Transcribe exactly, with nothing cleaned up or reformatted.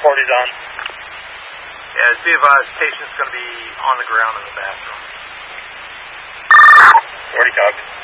forty's on. Yeah, see if uh, station's going to be on the ground in the bathroom. forty copy.